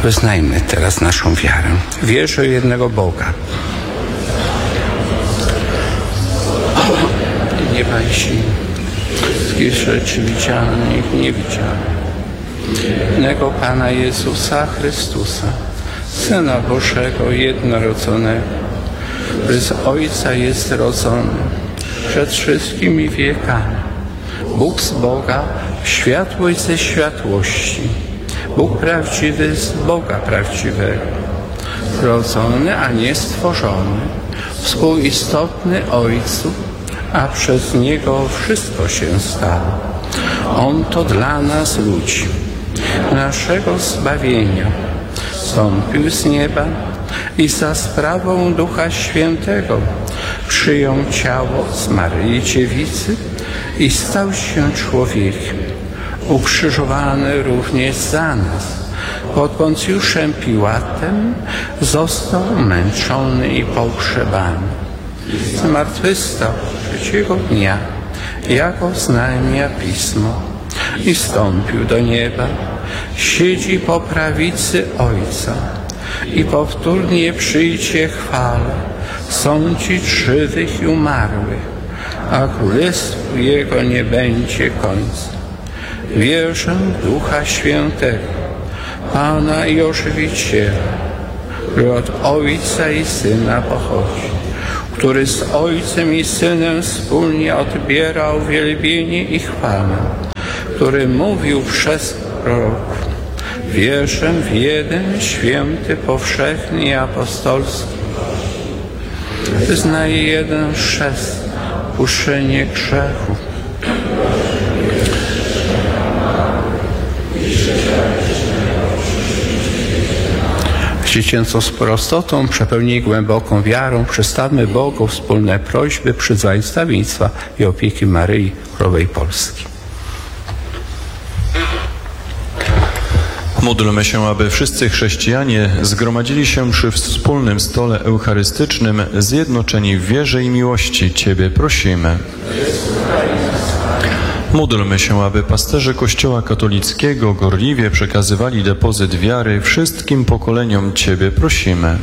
Wyznajmy teraz naszą wiarę. Wierzę w jednego Boga, nieba i ziemi, wszystkich rzeczy widzialnych i niewidzialnych, jednego Pana Jezusa Chrystusa, Syna Bożego jednorodzonego, który z Ojca jest rodzony przed wszystkimi wiekami, Bóg z Boga, światłość ze światłości, Bóg prawdziwy z Boga prawdziwego, rodzony, a nie stworzony, współistotny Ojcu, a przez Niego wszystko się stało. On to dla nas ludzi, naszego zbawienia, zstąpił z nieba i za sprawą Ducha Świętego przyjął ciało z Maryi Dziewicy i stał się człowiekiem, ukrzyżowany również za nas. Pod Poncjuszem Piłatem został męczony i pogrzebany. Zmartwychwstał trzeciego dnia, jako oznajmia Pismo, i wstąpił do nieba. Siedzi po prawicy Ojca i powtórnie przyjdzie chwale sądzić żywych i umarłych, a królestwu Jego nie będzie końca. Wierzę w Ducha Świętego, Pana i Ożywiciela, który od Ojca i Syna pochodzi, który z Ojcem i Synem wspólnie odbiera uwielbienie i chwałę, który mówił przez proroków. Wierzę w jeden święty, powszechny i apostolski. Wyznaję jeden chrzest, odpuszczenie grzechów. Dziecięco z prostotą, przepełnij głęboką wiarą, przedstawmy Bogu wspólne prośby przyzwoitstawieństwa i opieki Maryi Królowej Polski. Módlmy się, aby wszyscy chrześcijanie zgromadzili się przy wspólnym stole eucharystycznym, zjednoczeni w wierze i miłości. Ciebie prosimy. Módlmy się, aby pasterze Kościoła katolickiego gorliwie przekazywali depozyt wiary wszystkim pokoleniom. Ciebie prosimy.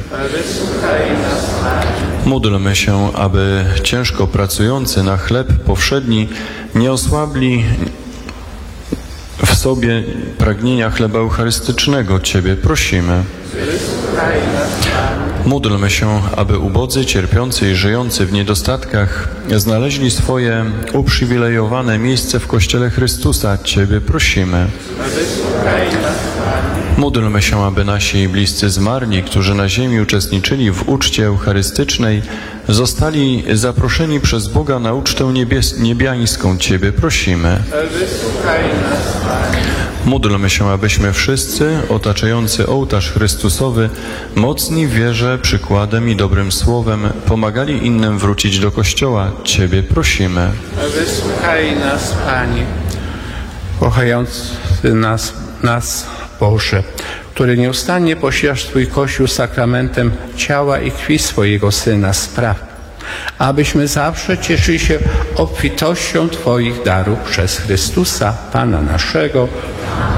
Módlmy się, aby ciężko pracujący na chleb powszedni nie osłabli w sobie pragnienia chleba eucharystycznego. Ciebie prosimy. Módlmy się, aby ubodzy, cierpiący i żyjący w niedostatkach znaleźli swoje uprzywilejowane miejsce w Kościele Chrystusa. Ciebie prosimy. Módlmy się, aby nasi bliscy zmarli, którzy na ziemi uczestniczyli w uczcie eucharystycznej, zostali zaproszeni przez Boga na ucztę niebiańską. Ciebie prosimy. Módlmy się, abyśmy wszyscy, otaczający ołtarz Chrystusowy, mocni w wierze, przykładem i dobrym słowem, pomagali innym wrócić do Kościoła. Ciebie prosimy. Wysłuchaj nas, Panie. Kochający nas Boże, który nieustannie posilasz Twój Kościół sakramentem ciała i krwi swojego Syna, spraw, abyśmy zawsze cieszyli się obfitością Twoich darów przez Chrystusa, Pana naszego.